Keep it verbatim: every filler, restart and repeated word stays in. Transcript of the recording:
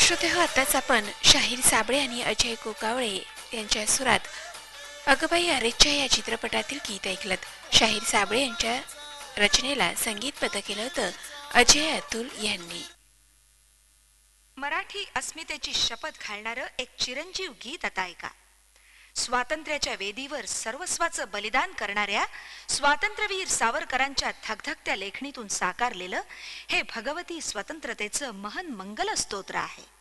श्रोतेहो, आताच आपण शाहीर साबळे आणि अजय कोकावळे यांच्या सुरात अगबाई अरेच्या या चित्रपटातील गीत ऐकलत. शाहीर साबळे यांच्या रचनेला संगीतबद्ध केलं होतं अजय अतुल यांनी. मराठी अस्मितेची शपथ घालणारं एक चिरंजीव गीत आता ऐका. स्वातंत्र्याच्या वेदीवर सर्वस्वाचं बलिदान करणाऱ्या स्वातंत्र्यवीर सावरकरांच्या धगधगत्या लेखणीतून साकारलेलं हे भगवती स्वतंत्रतेचं महन मंगल स्तोत्र आहे.